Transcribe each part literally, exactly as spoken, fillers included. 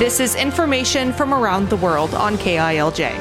This is information from around the world on K I L J.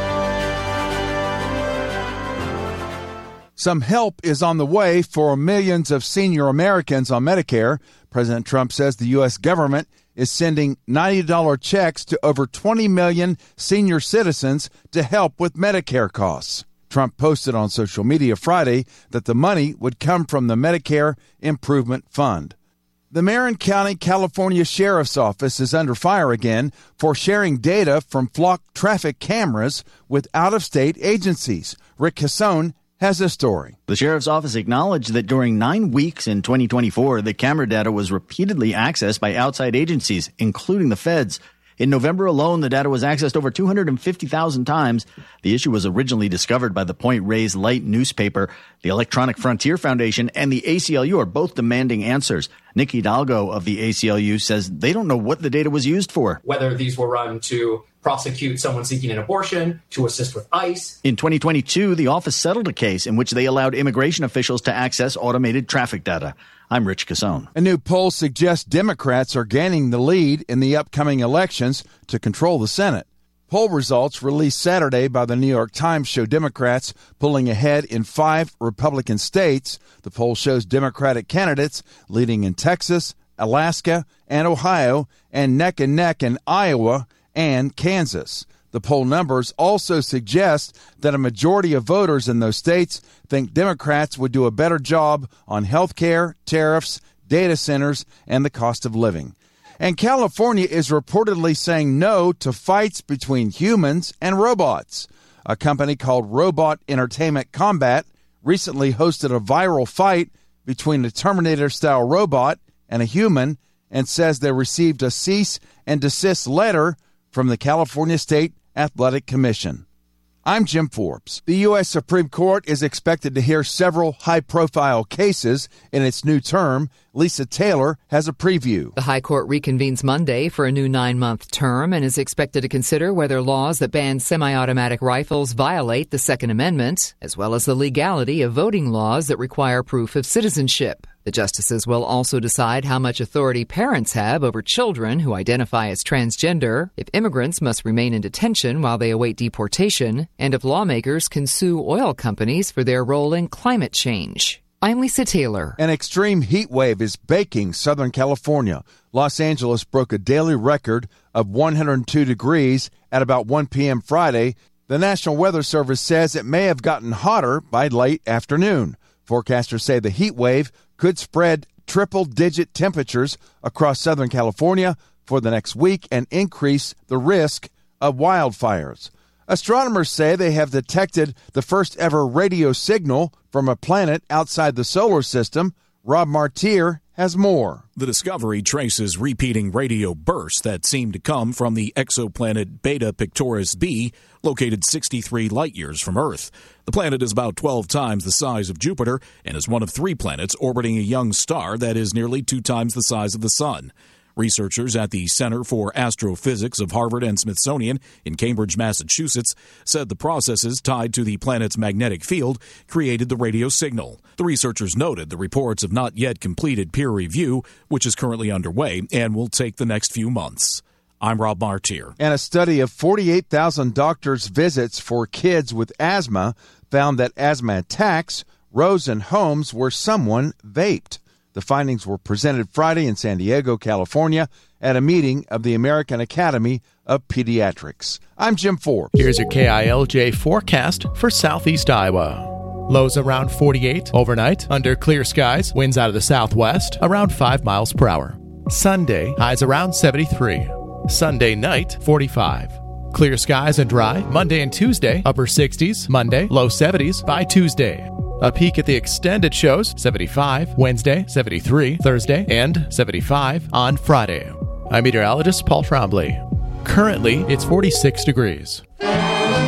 Some help is on the way for millions of senior Americans on Medicare. President Trump says the U S government is sending ninety dollars checks to over twenty million senior citizens to help with Medicare costs. Trump posted on social media Friday that the money would come from the Medicare Improvement Fund. The Marin County, California Sheriff's Office is under fire again for sharing data from flock traffic cameras with out-of-state agencies. Rick Cassone has a story. The Sheriff's Office acknowledged that during nine weeks in twenty twenty-four, the camera data was repeatedly accessed by outside agencies, including the feds. In November alone, the data was accessed over two hundred fifty thousand times. The issue was originally discovered by the Point Reyes Light newspaper. The Electronic Frontier Foundation and the A C L U are both demanding answers. Nick Hidalgo of the A C L U says they don't know what the data was used for. Whether these were run to prosecute someone seeking an abortion, to assist with ICE. In twenty twenty-two, the office settled a case in which they allowed immigration officials to access automated traffic data. I'm Rich Cassone. A new poll suggests Democrats are gaining the lead in the upcoming elections to control the Senate. Poll results released Saturday by the New York Times show Democrats pulling ahead in five Republican states. The poll shows Democratic candidates leading in Texas, Alaska, and Ohio, and neck and neck in Iowa and Kansas. The poll numbers also suggest that a majority of voters in those states think Democrats would do a better job on health care, tariffs, data centers, and the cost of living. And California is reportedly saying no to fights between humans and robots. A company called Robot Entertainment Combat recently hosted a viral fight between a Terminator-style robot and a human and says they received a cease and desist letter from the California State Athletic Commission. I'm Jim Forbes. The U S Supreme Court is expected to hear several high-profile cases in its new term. Lisa Taylor has a preview. The High Court reconvenes Monday for a new nine-month term and is expected to consider whether laws that ban semi-automatic rifles violate the Second Amendment, as well as the legality of voting laws that require proof of citizenship. The justices will also decide how much authority parents have over children who identify as transgender, if immigrants must remain in detention while they await deportation, and if lawmakers can sue oil companies for their role in climate change. I'm Lisa Taylor. An extreme heat wave is baking Southern California. Los Angeles broke a daily record of one hundred two degrees at about one p.m. Friday. The National Weather Service says it may have gotten hotter by late afternoon. Forecasters say the heat wave could spread triple-digit temperatures across Southern California for the next week and increase the risk of wildfires. Astronomers say they have detected the first-ever radio signal from a planet outside the solar system. Rob Martier has more. The discovery traces repeating radio bursts that seem to come from the exoplanet Beta Pictoris b, located sixty-three light-years from Earth. The planet is about twelve times the size of Jupiter and is one of three planets orbiting a young star that is nearly two times the size of the Sun. Researchers at the Center for Astrophysics of Harvard and Smithsonian in Cambridge, Massachusetts, said the processes tied to the planet's magnetic field created the radio signal. The researchers noted the reports have not yet completed peer review, which is currently underway and will take the next few months. I'm Rob Martier. And a study of forty-eight thousand doctors' visits for kids with asthma found that asthma attacks rose in homes where someone vaped. The findings were presented Friday in San Diego, California, at a meeting of the American Academy of Pediatrics. I'm Jim Forbes. Here's your K I L J forecast for southeast Iowa. Lows around forty-eight overnight, under clear skies, winds out of the southwest, around five miles per hour. Sunday, highs around seventy-three. Sunday night, forty-five. Clear skies and dry, Monday and Tuesday, upper sixties, Monday, low seventies by Tuesday. A peek at the extended shows, seventy-five Wednesday, seventy-three Thursday, and seventy-five on Friday. I'm meteorologist Paul Trombley. Currently, it's forty-six degrees.